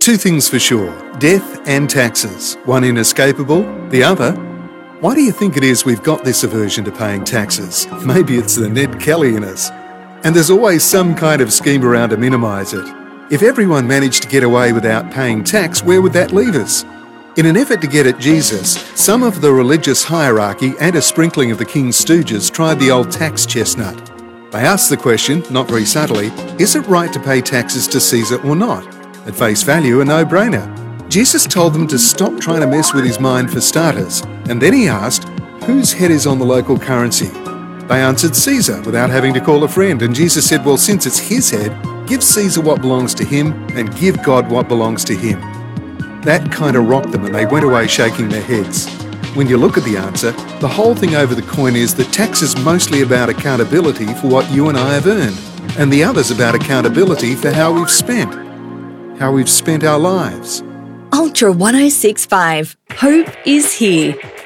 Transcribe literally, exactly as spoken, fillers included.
Two things for sure, death and taxes. One inescapable, the other, why do you think it is we've got this aversion to paying taxes? Maybe it's the Ned Kelly in us. And there's always some kind of scheme around to minimise it. If everyone managed to get away without paying tax, where would that leave us? In an effort to get at Jesus, some of the religious hierarchy and a sprinkling of the king's stooges tried the old tax chestnut. They asked the question, not very subtly, is it right to pay taxes to Caesar or not? At face value, a no-brainer. Jesus told them to stop trying to mess with his mind for starters, and then he asked, whose head is on the local currency? They answered Caesar without having to call a friend, and Jesus said, well, since it's his head, give Caesar what belongs to him and give God what belongs to him. That kind of rocked them and they went away shaking their heads. When you look at the answer, the whole thing over the coin is that tax is mostly about accountability for what you and I have earned, and the other's about accountability for how we've spent, how we've spent our lives. Ultra one oh six point five. Hope is here.